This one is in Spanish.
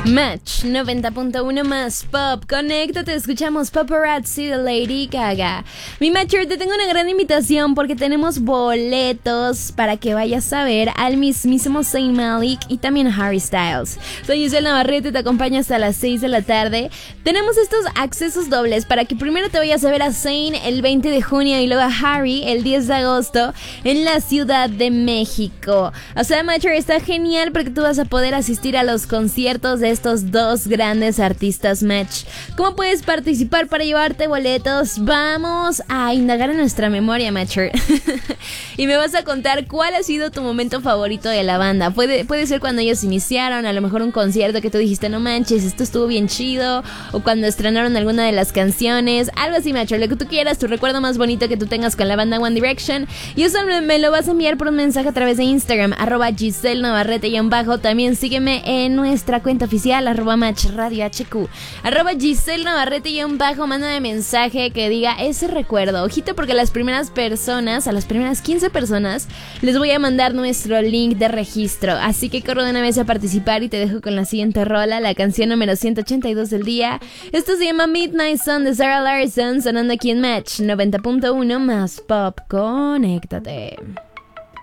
Match 90.1 más pop. Conéctate, escuchamos Paparazzi de Lady Gaga. Mi Matcher, te tengo una gran invitación porque tenemos boletos para que vayas a ver al mismísimo Zayn Malik y también a Harry Styles. Soy Giselle Navarrete, te acompaño hasta las 6 de la tarde. Tenemos estos accesos dobles para que primero te vayas a ver a Zayn el 20 de junio y luego a Harry el 10 de agosto en la Ciudad de México. O sea, Matcher, está genial porque tú vas a poder asistir a los conciertos de estos dos grandes artistas. Match, ¿cómo puedes participar para llevarte boletos? Vamos a indagar en nuestra memoria, Matcher. Y me vas a contar cuál ha sido tu momento favorito de la banda. Puede ser cuando ellos iniciaron, a lo mejor un concierto que tú dijiste, no manches, esto estuvo bien chido, o cuando estrenaron alguna de las canciones, algo así, Matcher, lo que tú quieras, tu recuerdo más bonito que tú tengas con la banda One Direction. Y eso me lo vas a enviar por un mensaje a través de Instagram, @Giselle Navarrete_. También sígueme en nuestra cuenta oficial, @MatchRadioHQ, @Giselle Navarrete_. Mándame mensaje que diga ese recuerdo. Ojito, porque a las primeras 15 personas les voy a mandar nuestro link de registro. Así que corro de una vez a participar y te dejo con la siguiente rola, la canción número 182 del día. Esto se llama Midnight Sun de Sarah Larson, sonando aquí en Match 90.1 más pop. Conéctate.